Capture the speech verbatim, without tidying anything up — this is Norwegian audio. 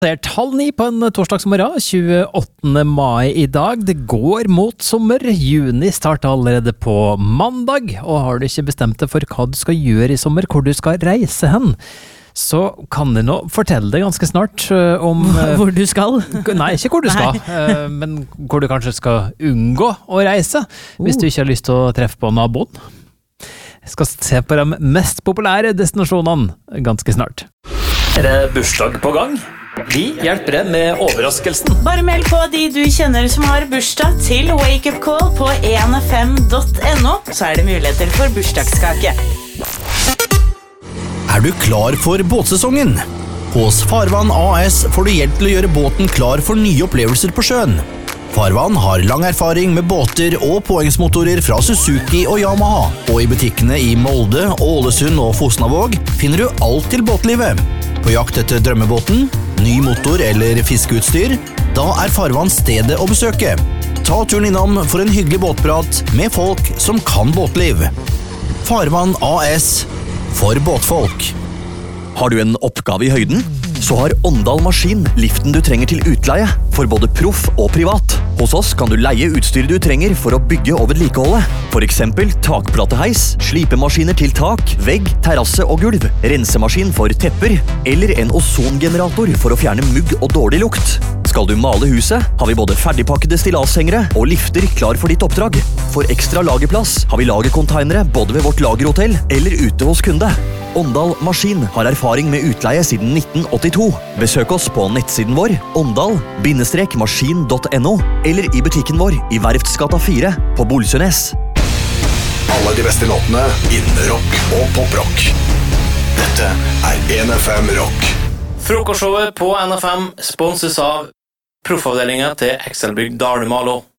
Det er halv ni på en torsdagsmorgen, tjueåttende mai i dag. Det går mot sommer. Juni starter allerede på mandag, og har du ikke bestemt deg for hva du skal gjøre i sommer, hvor du skal reise hen, så kan jeg nå fortelle deg ganske snart uh, om uh, Hvor du skal? Nei, ikke hvor du skal, uh, men hvor du kanskje skal unngå å reise, hvis Uh. du ikke har lyst til å treffe på naboen. Jeg skal se på de mest populære destinasjonene ganske snart. Er det bursdag på gang? Vi hjelper deg med overraskelsen. Bare meld på de du kjenner som har bursdag til Wake Up Call på en f m punktum n o, så er det muligheter for bursdagskake. Er du klar for båtsesongen? Hos Farvann A S får du hjelp til å gjøre båten klar for nye opplevelser på sjøen. Farvann har lang erfaring med båter og påhengsmotorer fra Suzuki og Yamaha, og i butikkene i Molde, Ålesund og Fosnavåg finner du alt til båtlivet. På jakt etter drømmebåten, ny motor eller fiskeutstyr, da er Farvann stedet å besøke. Ta turen innom for en hyggelig båtprat med folk som kan båtliv. Farvann A S for båtfolk. Har du en oppgave i høyden? Så har Åndal Maskin liften du trenger til utleie, for både proff og privat. Hos oss kan du leie utstyret du trenger for å bygge og vedlikeholde. For eksempel takplateheis, slipemaskiner til tak, vegg, terrasse og gulv, rensemaskin for tepper, eller en ozongenerator for å fjerne mugg og dårlig lukt. Skal du male huset, har vi både ferdigpakkede stillashengere og lifter klar for ditt oppdrag. For ekstra lagerplass har vi lagercontainere både ved vårt lagerhotell eller ute hos kunde. Åndal Maskin har erfaring med utleie siden nitten åttito. Besøk oss på nettsiden vår åndal maskin punktum no eller i butikken vår i Verftsgata fire på Bolsønes. Alle de beste låtene innen rock og poprock. Dette er en F M Rock. Frokostshowet på N F M sponses av proffavdelingen til Excelbygg Dalmalo.